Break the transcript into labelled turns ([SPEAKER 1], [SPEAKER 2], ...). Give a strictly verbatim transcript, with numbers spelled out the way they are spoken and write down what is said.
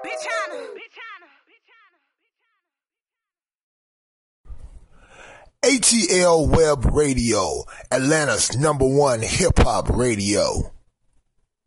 [SPEAKER 1] A T L Web Radio, Atlanta's number one hip-hop radio.